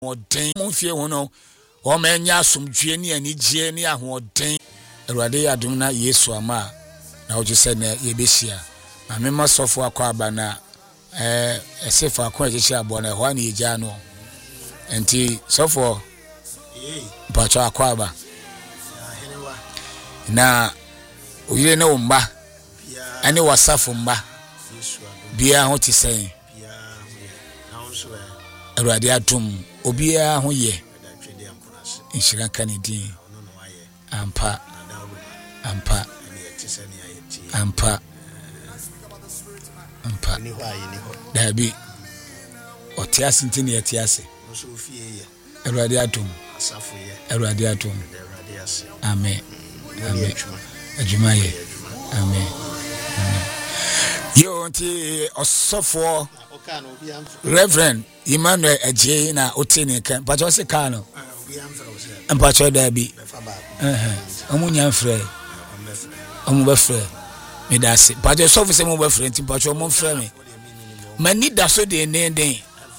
ahoɔden mo fie ho no o ma nya asomdwe ne anigye ne ahoɔden Awurade adom na Yesu ama na o gye na yebehia ma me masofo akwa aba na esefa akwa ekyekye abo na ho ana yegya no enti sofo bacha akwa aba na oyire na umba ani wasafo mba bia ho ti sen Awurade adom obia ho ye inshira kanidin ampa dabi otiasi ntini etiasi Awurade adom amen ajumaye amen yo nti osofo Reverend Emmanuel Eje na otini kan pacho se kan no pacho dabi omunya frɛ omu be frɛ me da se pacho sofo se mu be frɛ nti pacho mu frɛ me mani da so de den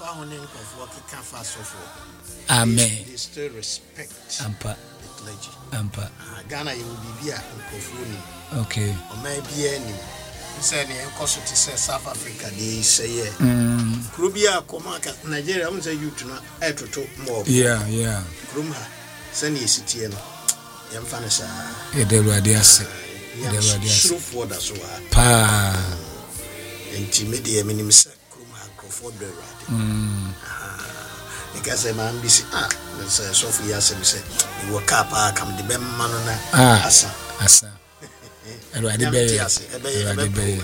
amen ampa Ghana you will be a microphone okay o may be any say the cost to say South Africa they say Krubia Komaka Nigeria am say you to na to more yeah Krumha send you city no yam fanasa e de Awurade ase for that so pa intimate minim say Krumha Crawford de Awurade because I man be say so for years say you work up come the bem man na asa Awurade be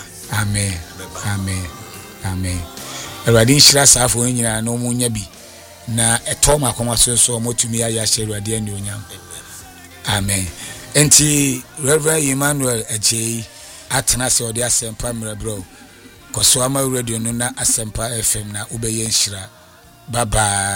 amen Awurade nhyira saafo nyina no mu nya bi na eto makoma so motumi ya hye Awurade ani onyam amen enti Reverend Emmanuel Eje atena se odi asempa mrebro koso ama radio no na asempa FM na ubeye nhyira bye bye.